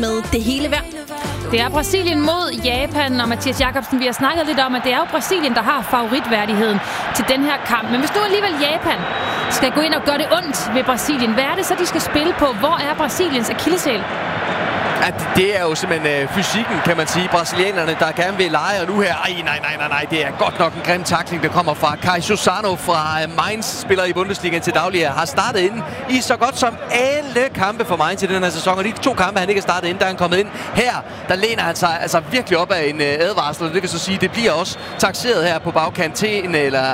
med det hele værd. Det er Brasilien mod Japan, og Mathias Jakobsen, vi har snakket lidt om, at det er jo Brasilien, der har favoritværdigheden til den her kamp. Men hvis nu alligevel Japan skal gå ind og gøre det ondt ved Brasilien, hvad er det så, de skal spille på? Hvor er Brasiliens akilleshæl? At det er jo simpelthen fysikken, kan man sige. Brasilianerne, der gerne vil lege, og nu her, nej, det er godt nok en grim tackling, der kommer fra Kai Suzano fra Mainz, spiller i Bundesligaen til daglig, har startet ind i så godt som alle kampe for Mainz i den her sæson, og de 2 kampe, han ikke har startet ind, der er han kommet ind. Her, der læner han sig altså virkelig op af en advarsel, og det kan så sige, det bliver også takseret her på bagkant til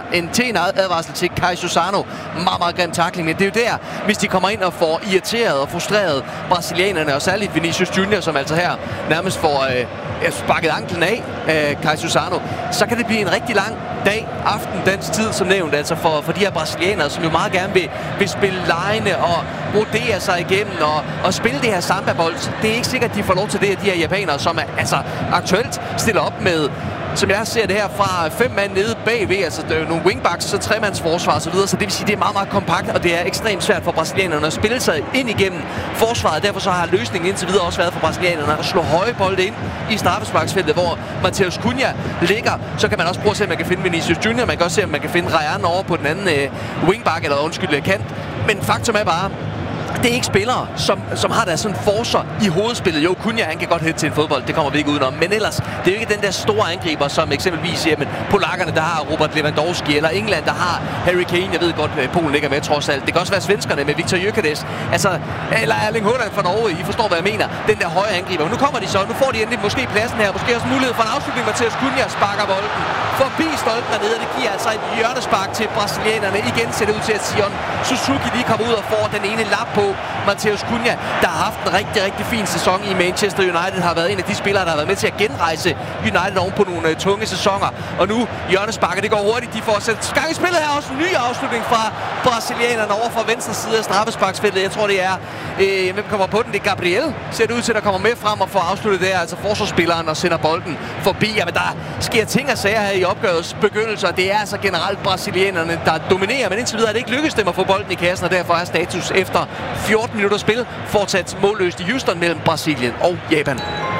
en advarsel til Kai Suzano. Meget grim tackling, men det er jo der, hvis de kommer ind og får irriteret og frustreret brasilianerne, og særligt Vinicius Junior, som altså her nærmest får sparket anklen af Kai Suzano, så kan det blive en rigtig lang dag, aften, dansk tid, som nævnt, altså for de her brasilianere, som jo meget gerne vil spille legene og rodere sig igennem og spille det her samba-bold. Det er ikke sikkert, at de får lov til det af de her japanere, som altså aktuelt stiller op med, som jeg ser det her, fra 5 mand nede bagved, altså nogle wingbacks, så 3-mandsforsvar og så videre, så det vil sige, det er meget kompakt, og det er ekstremt svært for brasilianerne at spille sig ind igennem forsvaret. Derfor så har løsningen indtil videre også været for brasilianerne at slå høje bolde ind i straffesparksfeltet, hvor Matheus Cunha ligger. Så kan man også prøve at se, om man kan finde Vinicius Junior, man kan også se, om man kan finde Ryan over på den anden wingback, eller kant. Men faktum er bare, det er ikke spillere, som har deres sådan forcer i hovedspillet. Jo, Cunha, han kan godt hætte til en fodbold, det kommer vi ikke udenom. Men ellers, det er jo ikke den der store angriber, som eksempelvis polakkerne, der har Robert Lewandowski, eller England, der har Harry Kane. Jeg ved godt, Polen ligger med trods alt. Det kan også være svenskerne med Viktor Gyökeres. Altså, eller Erling Haaland fra Norge. I forstår, hvad jeg mener. Den der høje angriber. Nu kommer de så. Nu får de endelig måske pladsen her. Måske også mulighed for en afslutning. Matheus Cunha sparker bolden forbi stolpen dernede. Det giver altså et hjørnespark til brasilianerne. Igen ser det ud til, at Sion Suzuki lige kommer ud og får den ene lap på Matheus Cunha, der har haft en rigtig fin sæson i Manchester United, har været en af de spillere, der har været med til at genrejse United oven på nogle tunge sæsoner. Og nu hjørnesparker, det går hurtigt. De får sat gang i spillet her. Også en ny afslutning fra brasilianerne over fra venstre side af straffesparksfeltet. Jeg tror, det er hvem kommer på den? Det er Gabriel. Ser det ud til, der kommer med frem og får afsluttet der, altså forsvarsspilleren, og sender bolden forbi. Jamen, der sker ting og sager her i opgørets begyndelse, og det er altså generelt brasilianerne, der dominerer, men indtil videre er det ikke lykkedes dem at få bolden i kassen, og derfor er status efter 14 minutter spil fortsat målløst i Houston mellem Brasilien og Japan.